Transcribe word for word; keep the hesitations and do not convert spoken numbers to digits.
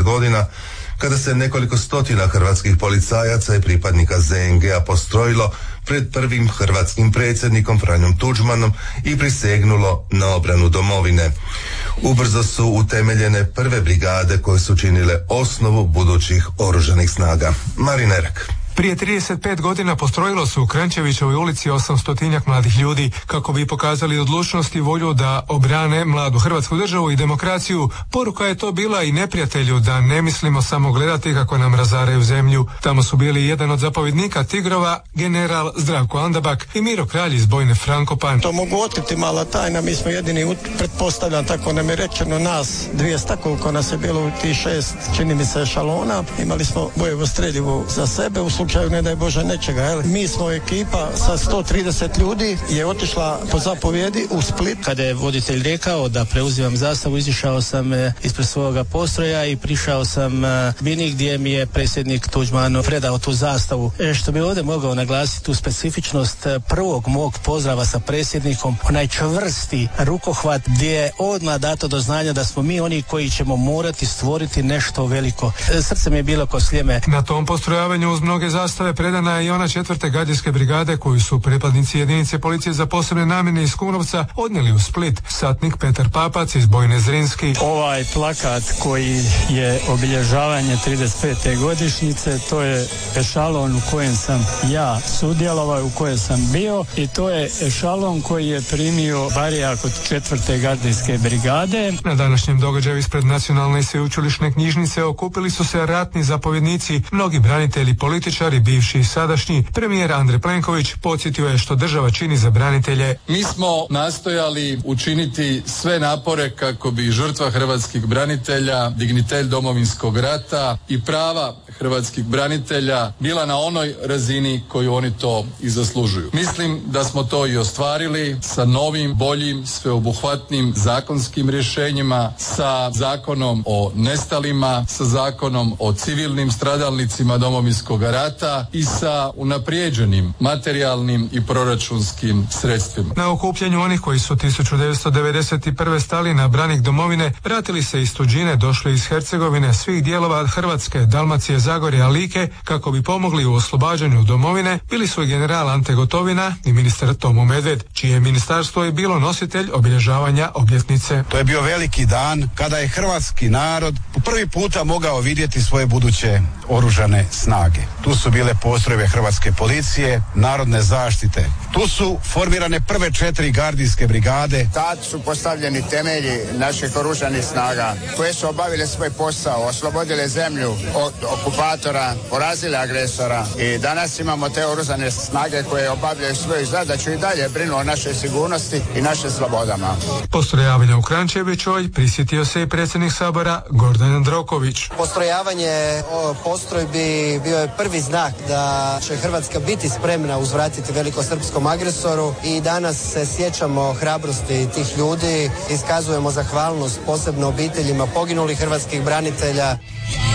godina, kada se nekoliko stotina hrvatskih policajaca i pripadnika Z N G-a postrojilo pred prvim hrvatskim predsjednikom Franjom Tuđmanom i prisegnulo na obranu domovine. Ubrzo su utemeljene prve brigade koje su činile osnovu budućih oružanih snaga. Marin Erek. Prije trideset pet godina postrojilo se u Kranjčevićevoj ulici osamstotinjak mladih ljudi kako bi pokazali odlučnost i volju da obrane mladu hrvatsku državu i demokraciju. Poruka je to bila i neprijatelju da ne mislimo samo gledati kako nam razaraju zemlju. Tamo su bili jedan od zapovjednika Tigrova, general Zdravko Andabak i Miro Kralj iz bojne Frankopan. To mogu otkriti mala tajna, mi smo jedini, pretpostavljam, tako nam je rečeno, nas dvjesto, koliko nas je bilo u tih šest, čini mi se, šalona. Imali smo bojevo streljivo za sebe u slučaju, ne daj Bože, nečega. Jel? Mi smo ekipa sa sto trideset ljudi je otišla po zapovjedi u Split. Kada je voditelj rekao da preuzimam zastavu, izišao sam ispred svoga postroja i prišao sam mini gdje mi je predsjednik Tuđman predao tu zastavu. E, što bi ovdje mogao naglasiti tu specifičnost prvog mog pozdrava sa predsjednikom, onaj čvrsti rukohvat gdje je odmah dato do znanja da smo mi oni koji ćemo morati stvoriti nešto veliko. E, srce mi je bilo ko sljeme. Na tom postrojavanju uz mnoge zastave predana je i ona četvrte gardijske brigade koju su pripadnici jedinice policije za posebne namjene iz Kumrovca odnijeli u Split. Satnik Petar Papac iz bojne Zrinski. Ovaj plakat koji je obilježavanje trideset pete godišnjice, to je ešalon u kojem sam ja sudjelovao, u kojem sam bio, i to je ešalon koji je primio barijak od četvrte gardijske brigade. Na današnjem događaju ispred Nacionalne i sveučilišne knjižnice okupili su se ratni zapovjednici, mnogi branitelji, političari, bivši i sadašnji. Premijer Andrej Plenković podsjetio je što država čini za branitelje. Mi smo nastojali učiniti sve napore kako bi žrtva hrvatskih branitelja, dignitet Domovinskog rata i prava hrvatskih branitelja bila na onoj razini koju oni to i zaslužuju. Mislim da smo to i ostvarili sa novim, boljim, sveobuhvatnim zakonskim rješenjima, sa zakonom o nestalima, sa zakonom o civilnim stradalnicima Domovinskog rata i sa unaprijeđenim materijalnim i proračunskim sredstvima. Na okupljanju onih koji su tisuću devetsto devedeset prve stali na branik domovine, vratili se iz tuđine, došli iz Hercegovine, svih dijelova Hrvatske, Dalmacije, Zagorja, Like, kako bi pomogli u oslobađanju domovine, bili su i general Ante Gotovina i ministar Tomo Medved, čije ministarstvo je bilo nositelj obilježavanja obljetnice. To je bio veliki dan kada je hrvatski narod po prvi puta mogao vidjeti svoje buduće oružane snage. Tu su bile postrojbe hrvatske policije, narodne zaštite. Tu su formirane prve četiri gardijske brigade. Tad su postavljeni temelji naših oružanih snaga koje su obavile svoj posao, oslobodile zemlju od okupatora, porazile agresora, i danas imamo te oružane snage koje obavljaju svoju zadaću i dalje brinu o našoj sigurnosti i našim slobodama. Postrojavanja u Kranjčevićoj prisjetio se i predsjednik Sabora Gordan Jandroković. Postrojavanje postrojbi bio je prvi znak da će Hrvatska biti spremna uzvratiti velikosrpskom agresoru, i danas se sjećamo hrabrosti tih ljudi, iskazujemo zahvalnost posebno obiteljima poginulih hrvatskih branitelja.